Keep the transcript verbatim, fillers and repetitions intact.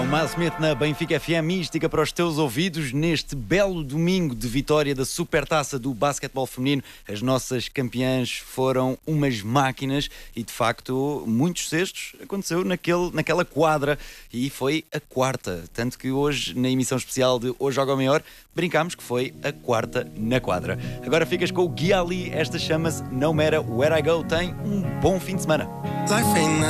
o Miles Smith na Benfica F M, mística para os teus ouvidos neste belo domingo de vitória da Supertaça do basquetebol feminino. As nossas campeãs foram umas máquinas e, de facto, muitos cestos aconteceu naquele, naquela quadra e foi a quarta. Tanto que hoje, na emissão especial de Hoje Joga o Maior, brincámos que foi a quarta na quadra. Agora ficas com o Gui Ali, esta chama-se No Matter Where I Go. Tem um bom fim de semana.